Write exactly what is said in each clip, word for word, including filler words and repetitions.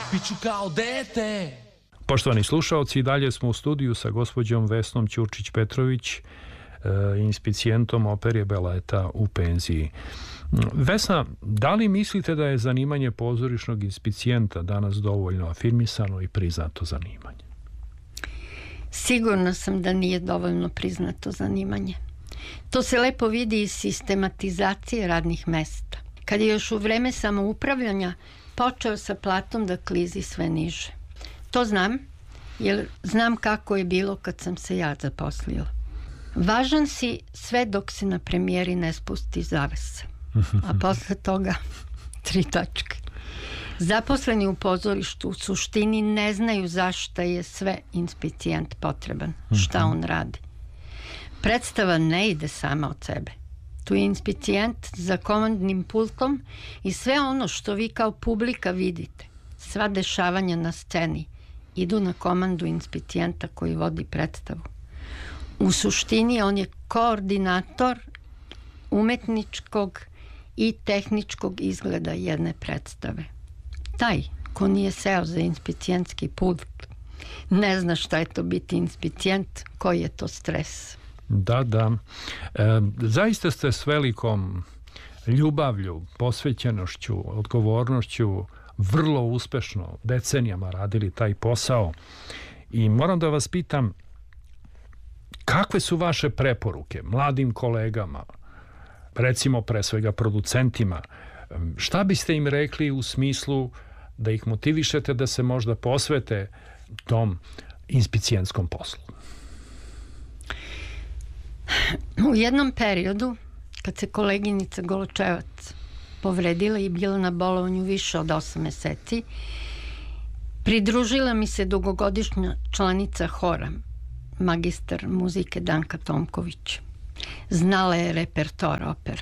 Biću kao dete. Poštovani slušaoci, i dalje smo u studiju sa gospođom Vesnom Ćurčić-Petrović, e, inspicijentom opere baleta u penziji. Vesna, da li mislite da je zanimanje pozorišnog inspicijenta danas dovoljno afirmisano i priznato zanimanje? Sigurna sam da nije dovoljno priznato zanimanje. To se lepo vidi iz sistematizacije radnih mesta. Kad je još u vreme samoupravljanja počeo sa platom da klizi sve niže. To znam, jer znam kako je bilo kad sam se ja zaposlila. Važan si sve dok se na premijeri ne spusti zavesa. A posle toga tri tačke. Zaposleni u pozorištu u suštini ne znaju zašto je sve inspicijent potreban, šta on radi. Predstava ne ide sama od sebe. Tu je inspicijent za komandnim pultom i sve ono što vi kao publika vidite, sva dešavanja na sceni, idu na komandu inspicijenta koji vodi predstavu. U suštini on je koordinator umetničkog i tehničkog izgleda jedne predstave. Taj ko nije seo za inspicijentski pult ne zna šta je to biti inspicijent, koji je to stres. Da, da. E, zaista ste s velikom ljubavlju, posvećenošću, odgovornošću vrlo uspešno decenijama radili taj posao i moram da vas pitam, kakve su vaše preporuke mladim kolegama, recimo pre svega producentima, šta biste im rekli u smislu da ih motivišete da se možda posvete tom inspicijentskom poslu? U jednom periodu, kad se koleginica Goločevac povredila i bila na bolovanju više od osam meseci, pridružila mi se dugogodišnja članica hora, magistar muzike Danka Tomković. Znala je repertoar opere.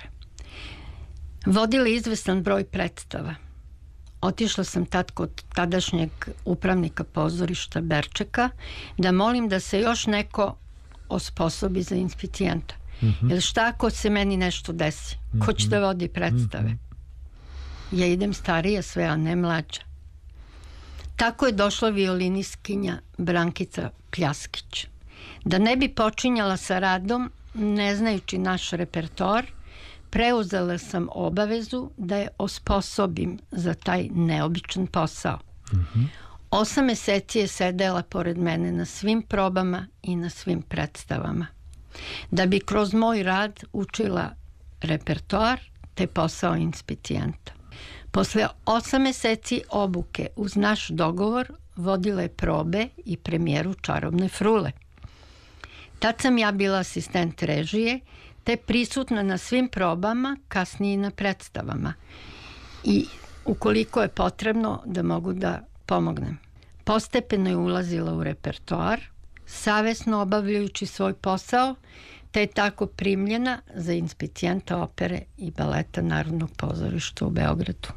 Vodila izvestan broj predstava. Otišla sam tad kod tadašnjeg upravnika pozorišta Berčeka da molim da se još neko osposobi za inspicijenta. Mm-hmm. Jer šta ako se meni nešto desi? Mm-hmm. Ko će da vodi predstave? Mm-hmm. Ja idem starija sve, a ne mlađa. Tako je došla violinistkinja Brankica Pljaskić. Da ne bi počinjala sa radom, ne znajući naš repertoar, preuzela sam obavezu da je osposobim za taj neobičan posao. Mm-hmm. Osam meseci je sedela pored mene na svim probama i na svim predstavama. Da bi kroz moj rad učila repertoar te posao inspicijenta. Posle osam meseci obuke uz naš dogovor vodila je probe i premijeru Čarobne frule. Tad sam ja bila asistent režije te prisutna na svim probama, kasnije i na predstavama. I ukoliko je potrebno da mogu da pomognem. Postepeno je ulazila u repertoar, savesno obavljajući svoj posao, te je tako primljena za inspicijenta opere i baleta Narodnog pozorišta u Beogradu.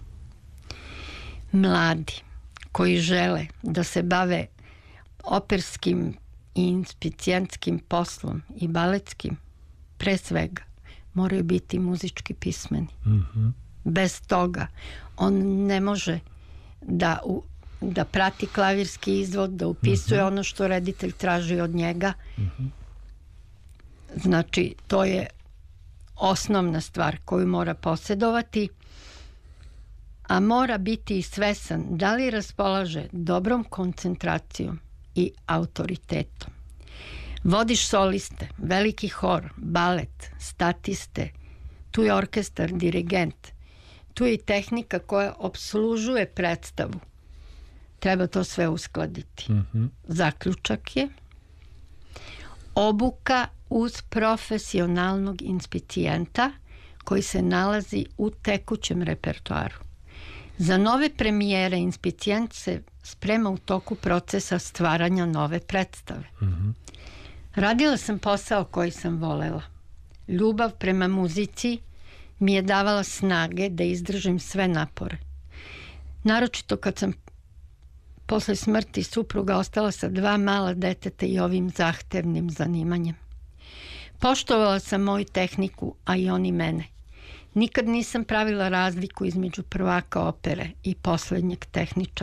Mladi koji žele da se bave operskim i inspicijentskim poslom i baletskim, pre svega moraju biti muzički pismeni. Mm-hmm. Bez toga on ne može da, u, da prati klavirski izvod, da upisuje mm-hmm. ono što reditelj traži od njega. Mm-hmm. Znači, to je osnovna stvar koju mora posjedovati, a mora biti i svesan da li raspolaže dobrom koncentracijom i autoritetom. Vodiš soliste, veliki hor, balet, statiste, tu je orkestar, dirigent, tu je i tehnika koja obslužuje predstavu. Treba to sve uskladiti. Mm-hmm. Zaključak je obuka uz profesionalnog inspicijenta koji se nalazi u tekućem repertoaru. Za nove premijere inspicijent se sprema u toku procesa stvaranja nove predstave. Mm-hmm. Radila sam posao koji sam volela. Ljubav prema muzici mi je davala snage da izdržim sve napore. Naročito kad sam posle smrti supruga ostala sa dva mala deteta i ovim zahtevnim zanimanjem. Poštovala sam moju tehniku, a i oni mene. Nikad nisam pravila razliku između prvaka opere i poslednjeg tehničara.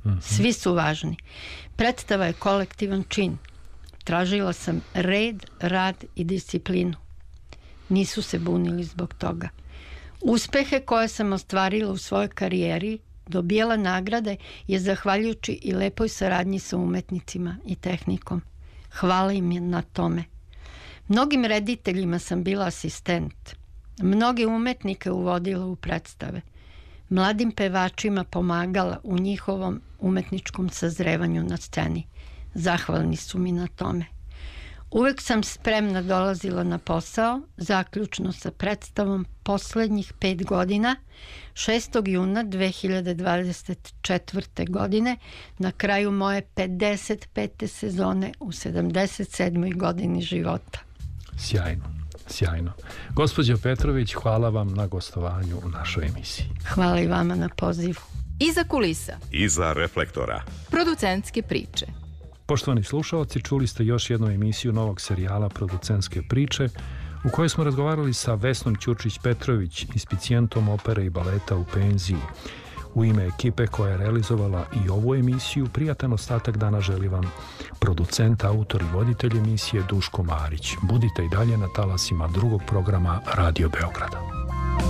Mm-hmm. Svi su važni. Predstava je kolektivan čin. Tražila sam red, rad i disciplinu. Nisu se bunili zbog toga. Uspehe koje sam ostvarila u svojoj karijeri, dobijala nagrade je zahvaljujući i lepoj saradnji sa umetnicima i tehnikom. Hvala im je na tome. Mnogim rediteljima sam bila asistent. Mnoge umetnike uvodila u predstave. Mladim pevačima pomagala u njihovom umetničkom sazrevanju na sceni. Zahvalni su mi na tome. Uvek sam spremna dolazila na posao, zaključno sa predstavom poslednjih pet godina, šestog juna dve hiljade dvadeset četvrte. godine, na kraju moje pedeset pete sezone u sedamdeset sedmoj godini života. Sjajno, sjajno. Gospođo Petrović, hvala vam na gostovanju u našoj emisiji. Hvala i vama na pozivu. Iza kulisa. Iza reflektora. Producentske priče. Poštovani slušalci, čuli ste još jednu emisiju novog serijala Producentske priče u kojoj smo razgovarali sa Vesnom Ćurčić-Petrović, inspicijentom opere i baleta u penziji. U ime ekipe koja je realizovala i ovu emisiju, prijatan ostatak dana želi vam producent, autor i voditelj emisije Duško Marić. Budite i dalje na talasima drugog programa Radio Beograda.